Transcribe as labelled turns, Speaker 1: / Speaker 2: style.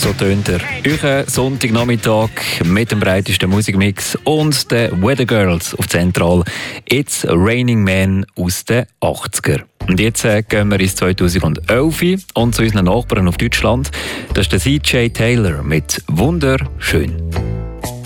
Speaker 1: So tönt er. Euer Sonntagnachmittag mit dem breitesten Musikmix und den Weather Girls auf Zentral. It's Raining Man aus den 80er. Und jetzt gehen wir ins 2011 und zu unseren Nachbarn auf Deutschland. Das ist der CJ Taylor mit «Wunderschön».